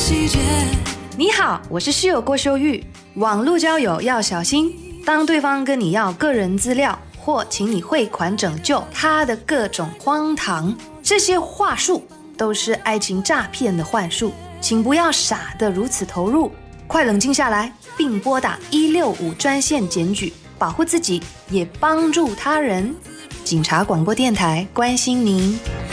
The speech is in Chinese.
细节。 你好，我是室友郭秀玉。网络交友要小心，当对方跟你要个人资料或请你汇款拯救他的各种荒唐，这些话术都是爱情诈骗的幻术，请不要傻得如此投入，快冷静下来，并拨打165专线检举，保护自己也帮助他人。警察广播电台关心您。